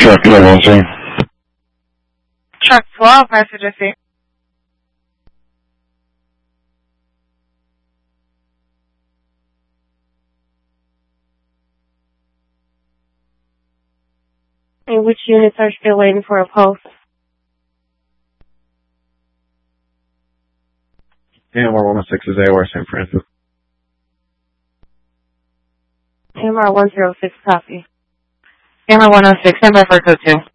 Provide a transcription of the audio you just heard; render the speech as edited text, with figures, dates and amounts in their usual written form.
Truck 11. Truck 12, passenger seat. And which units are still waiting for a post? AMR 106 is AOR San Francisco. AMR 106, copy. AMR 106, stand by for code 2.